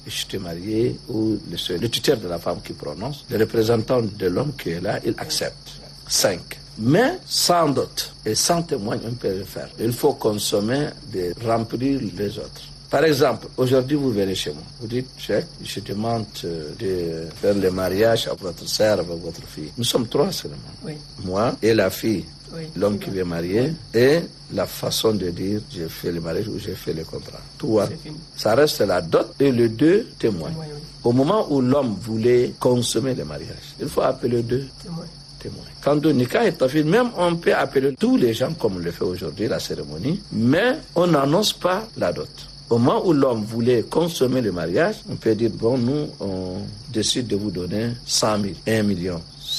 je t'ai marié, ou le tuteur de la femme qui prononce, le représentant de l'homme qui est là, il accepte. 5. Mais sans dot et sans témoin, on peut le faire. Il faut consommer, de remplir les autres. Par exemple, aujourd'hui, vous venez chez moi. Vous dites, Cheikh, je demande de faire le mariage à votre sœur, avec votre fille. Nous sommes 3 seulement. Oui. Moi et la fille, l'homme qui veut marier, et la façon de dire, j'ai fait le mariage ou j'ai fait le contrat. Toi, ça reste la dot et les 2 témoins. Oui. Au moment où l'homme voulait consommer le mariage, il faut appeler 2 témoins. Quand le nikah est fait, même on peut appeler tous les gens comme on le fait aujourd'hui, la cérémonie, mais on n'annonce pas la dot. Au moment où l'homme voulait consommer le mariage, on peut dire, bon, nous, on décide de vous donner 100 000, 1 million.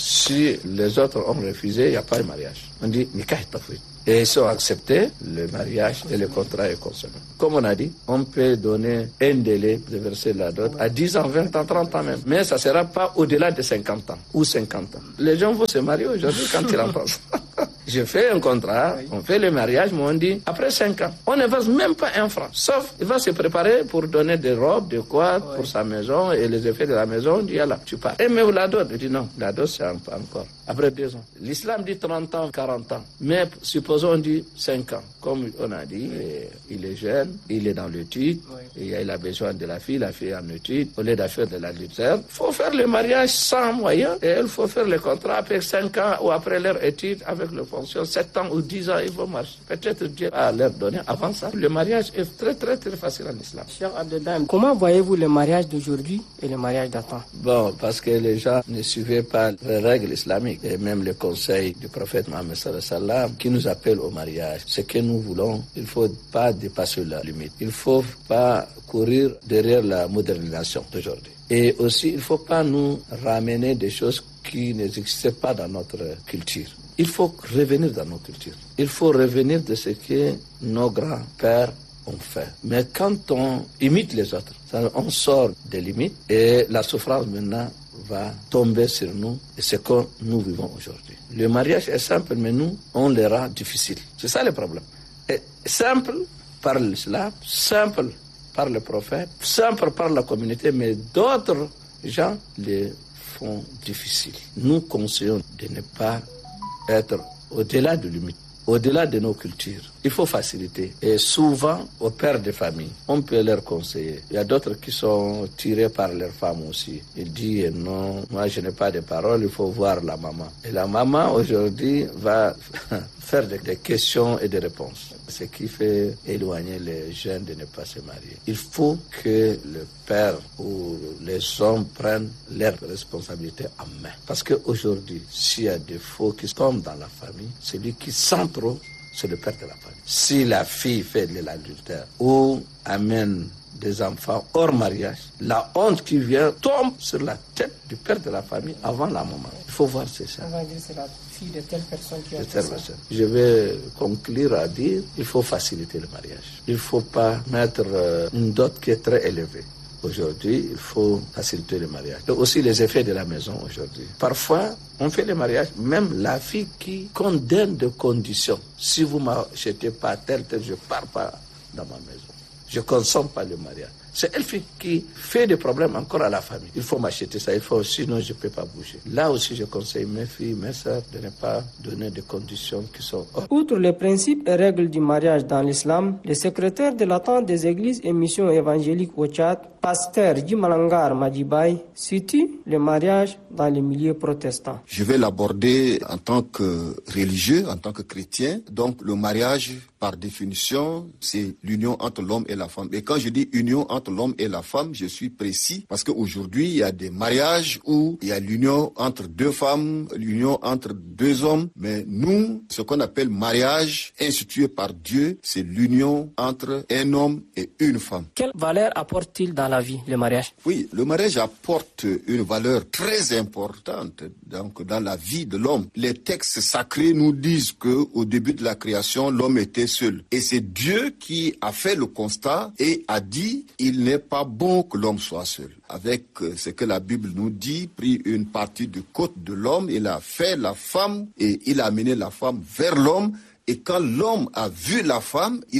Si les autres ont refusé, il n'y a pas de mariage. On dit, nikah est fait. Et ils ont accepté le mariage et le contrat est consommé. Comme on a dit, on peut donner un délai de verser la dot à 10 ans, 20 ans, 30 ans même. Mais ça ne sera pas au-delà de 50 ans ou 50 ans. Les gens vont se marier aujourd'hui quand ils en pensent. Je fais un contrat, on fait le mariage, mais on dit, après 5 ans, on ne verse même pas 1 franc. Sauf, il va se préparer pour donner des robes, des quoi, pour sa maison, et les effets de la maison, on dit, là, tu pars. Et mais la dot, il dit non, la dot c'est encore. Après 2 ans. L'islam dit 30 ans, 40 ans. Mais supposons on dit 5 ans. Comme on a dit, il est jeune, il est dans l'étude, il a besoin de la fille est en étude, au lieu d'affaire de l'adultère. Il faut faire le mariage sans moyen, et il faut faire le contrat après 5 ans ou après leur étude avec le fonction, 7 ans ou 10 ans, il faut marcher. Peut-être Dieu va leur donner avant ça. Le mariage est très très très facile en islam. Cheikh Abdeldaïm, comment voyez-vous le mariage d'aujourd'hui et le mariage d'antan? Bon, parce que les gens ne suivaient pas les règles islamiques et même le conseil du prophète Mohammed sallallahu alayhi wa sallam qui nous appelle au mariage. Ce que nous voulons, il ne faut pas dépasser la limite. Il ne faut pas courir derrière la modernisation d'aujourd'hui. Et aussi, il ne faut pas nous ramener des choses qui n'existaient pas dans notre culture. Il faut revenir dans nos cultures. Il faut revenir de ce que nos grands-pères ont fait. Mais quand on imite les autres, on sort des limites et la souffrance maintenant va tomber sur nous et c'est ce que nous vivons aujourd'hui. Le mariage est simple, mais nous, on le rend difficile. C'est ça le problème. Et simple par l'islam, simple par le prophète, simple par la communauté, mais d'autres gens le font difficile. Nous conseillons de ne pas être au-delà de limites, au-delà de nos cultures. Il faut faciliter. Et souvent, aux pères de famille, on peut leur conseiller. Il y a d'autres qui sont tirés par leurs femmes aussi. Ils disent non, moi je n'ai pas de parole, il faut voir la maman. Et la maman aujourd'hui va faire des questions et des réponses. Ce qui fait éloigner les jeunes de ne pas se marier. Il faut que le père ou les hommes prennent leurs responsabilités en main. Parce qu'aujourd'hui, s'il y a des faux qui tombent dans la famille, celui qui sent trop, c'est le père de la famille. Si la fille fait de l'adultère ou amène des enfants hors mariage, la honte qui vient tombe sur la tête du père de la famille avant la maman. Il faut voir c'est ça. On va dire c'est la fille de telle personne qui a fait ça. Je vais conclure à dire il faut faciliter le mariage. Il ne faut pas mettre une dot qui est très élevée. Aujourd'hui, il faut faciliter le mariage. Et aussi les effets de la maison aujourd'hui. Parfois, on fait le mariage, même la fille qui condamne de conditions. Si vous ne m'achetez pas tel, je ne pars pas dans ma maison. Je ne consomme pas le mariage. C'est elle qui fait des problèmes encore à la famille. Il faut m'acheter ça, sinon je ne peux pas bouger. Là aussi, je conseille mes filles, mes sœurs de ne pas donner des conditions qui sont... Outre les principes et règles du mariage dans l'islam, le secrétaire de l'attente des églises et missions évangéliques au Tchad, pasteur Djimalangar Madjibaye, situe le mariage dans les milieux protestants. Je vais l'aborder en tant que religieux, en tant que chrétien. Donc le mariage, par définition, c'est l'union entre l'homme et la femme. Et quand je dis union entre l'homme et la femme, je suis précis parce qu'aujourd'hui, il y a des mariages où il y a l'union entre 2 femmes, l'union entre 2 hommes. Mais nous, ce qu'on appelle mariage institué par Dieu, c'est l'union entre un homme et une femme. Quelle valeur apporte-t-il dans la vie, le mariage? Oui, le mariage apporte une valeur très importante donc, dans la vie de l'homme. Les textes sacrés nous disent qu'au début de la création, l'homme était seul. Et c'est Dieu qui a fait le constat et a dit il n'est pas bon que l'homme soit seul. Avec ce que la Bible nous dit, pris une partie du côté de l'homme, il a fait la femme et il a amené la femme vers l'homme. Et quand l'homme a vu la femme, il était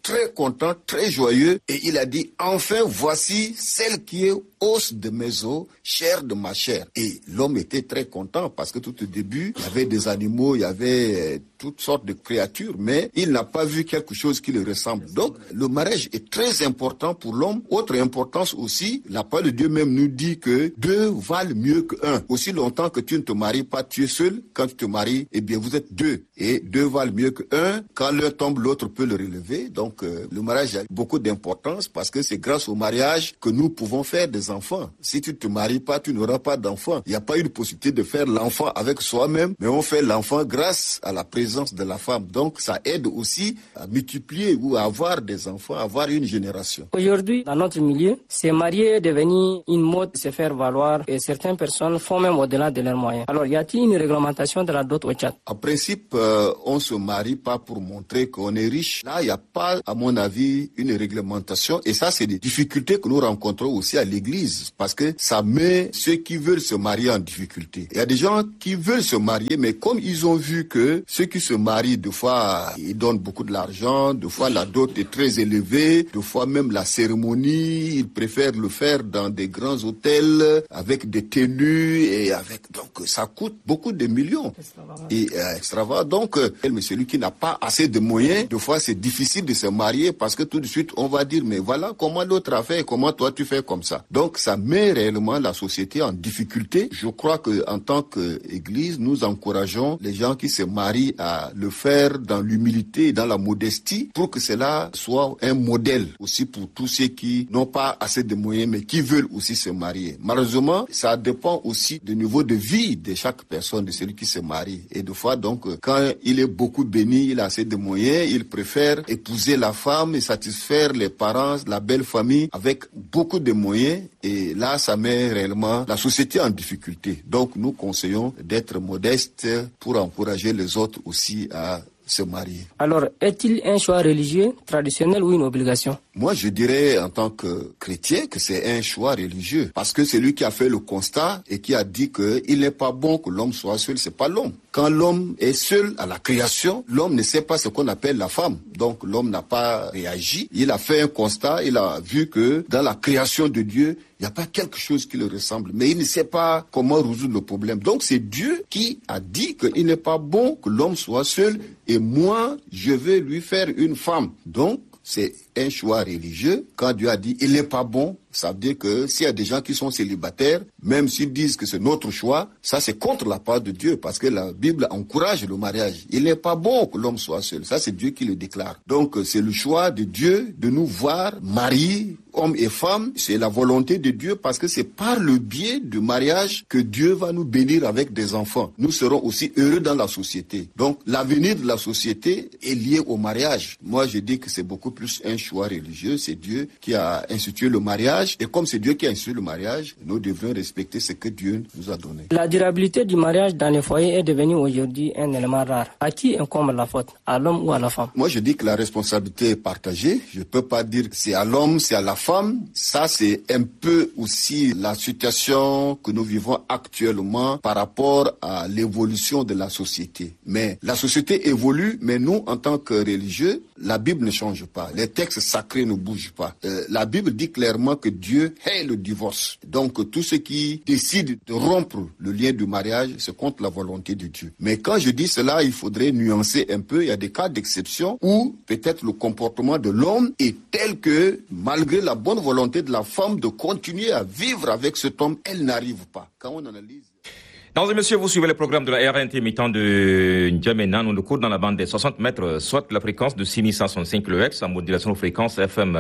très content, très joyeux, et il a dit, enfin, voici celle qui est os de mes os, chair de ma chair. Et l'homme était très content parce que tout au début, il y avait des animaux, il y avait toutes sortes de créatures, mais il n'a pas vu quelque chose qui lui ressemble. Donc, le mariage est très important pour l'homme. Autre importance aussi, la parole de Dieu même nous dit que 2 valent mieux que 1. Aussi longtemps que tu ne te maries pas, tu es seul. Quand tu te maries, eh bien, vous êtes 2. Et 2 valent mieux que 1. Quand l'un tombe, l'autre peut le relever. Donc, le mariage a beaucoup d'importance parce que c'est grâce au mariage que nous pouvons faire des enfants. Si tu ne te maries pas, tu n'auras pas d'enfant. Il n'y a pas une possibilité de faire l'enfant avec soi-même, mais on fait l'enfant grâce à la présence de la femme. Donc, ça aide aussi à multiplier ou à avoir des enfants, à avoir une génération. Aujourd'hui, dans notre milieu, se marier est devenu une mode de se faire valoir et certaines personnes font même au-delà de leurs moyens. Alors, y a-t-il une réglementation de la dot au Tchad? En principe, on se marie pas pour montrer qu'on est riche. Là, il n'y a pas, à mon avis, une réglementation. Et ça, c'est des difficultés que nous rencontrons aussi à l'église. Parce que ça met ceux qui veulent se marier en difficulté. Il y a des gens qui veulent se marier, mais comme ils ont vu que ceux qui se marient, des fois, ils donnent beaucoup de l'argent, des fois, la dot est très élevée, des fois, même la cérémonie, ils préfèrent le faire dans des grands hôtels, avec des tenues, et avec, donc, ça coûte beaucoup de millions. Et extravagant. Donc, mais celui qui n'a pas assez de moyens, des fois, c'est difficile de se marier parce que tout de suite, on va dire, mais voilà comment l'autre a fait, comment toi tu fais comme ça. Donc, ça met réellement la société en difficulté. Je crois que en tant qu'Église, nous encourageons les gens qui se marient à le faire dans l'humilité et dans la modestie pour que cela soit un modèle aussi pour tous ceux qui n'ont pas assez de moyens mais qui veulent aussi se marier. Malheureusement, ça dépend aussi du niveau de vie de chaque personne, de celui qui se marie. Et des fois, donc, quand il est beaucoup béni, il a assez de moyens, il préfère épouser la femme et satisfaire les parents, la belle famille avec beaucoup de moyens. Et là, ça met réellement la société en difficulté. Donc, nous conseillons d'être modestes pour encourager les autres aussi à se marier. Alors, est-il un choix religieux, traditionnel ou une obligation? Moi, je dirais en tant que chrétien que c'est un choix religieux. Parce que c'est lui qui a fait le constat et qui a dit qu'il n'est pas bon que l'homme soit seul, c'est pas l'homme. Quand l'homme est seul à la création, l'homme ne sait pas ce qu'on appelle la femme. Donc l'homme n'a pas réagi. Il a fait un constat, il a vu que dans la création de Dieu, il n'y a pas quelque chose qui le ressemble. Mais il ne sait pas comment résoudre le problème. Donc c'est Dieu qui a dit qu'il n'est pas bon que l'homme soit seul et moi, je vais lui faire une femme. Donc, c'est un choix religieux. Quand Dieu a dit il n'est pas bon, ça veut dire que s'il y a des gens qui sont célibataires, même s'ils disent que c'est notre choix, ça c'est contre la part de Dieu parce que la Bible encourage le mariage. Il n'est pas bon que l'homme soit seul. Ça c'est Dieu qui le déclare. Donc c'est le choix de Dieu de nous voir mariés, hommes et femmes. C'est la volonté de Dieu parce que c'est par le biais du mariage que Dieu va nous bénir avec des enfants. Nous serons aussi heureux dans la société. Donc l'avenir de la société est lié au mariage. Moi je dis que c'est beaucoup plus un choix religieux. C'est Dieu qui a institué le mariage. Et comme c'est Dieu qui a institué le mariage, nous devons respecter ce que Dieu nous a donné. La durabilité du mariage dans les foyers est devenue aujourd'hui un élément rare. À qui incombe la faute? À l'homme ou à la femme? Moi, je dis que la responsabilité est partagée. Je ne peux pas dire que c'est à l'homme, c'est à la femme. Ça, c'est un peu aussi la situation que nous vivons actuellement par rapport à l'évolution de la société. Mais la société évolue, mais nous, en tant que religieux, la Bible ne change pas. Les textes sacrés ne bougent pas. La Bible dit clairement que Dieu hait le divorce. Donc, tous ceux qui décident de rompre le lien du mariage, c'est contre la volonté de Dieu. Mais quand je dis cela, il faudrait nuancer un peu. Il y a des cas d'exception où peut-être le comportement de l'homme est tel que, malgré la bonne volonté de la femme de continuer à vivre avec cet homme, elle n'arrive pas. Quand on analyse... Mesdames et messieurs, vous suivez le programme de la RNT mi-temps de N'Djamena. Nous court dans la bande des 60 mètres, soit la fréquence de 6165 kHz, en modulation de fréquence FM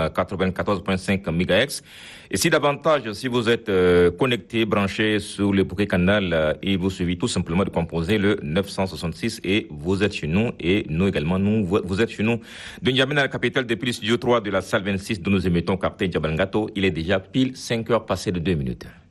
94.5 MHz. Et si davantage, si vous êtes connecté, branché sur le bouquet canal et vous suivez tout simplement de composer le 966 et vous êtes chez nous et nous également, vous êtes chez nous. De N'Djamena, la capitale depuis le studio 3 de la salle 26 de nous émettons captain Djabalangato. Il est déjà pile 5 heures passées de 2 minutes.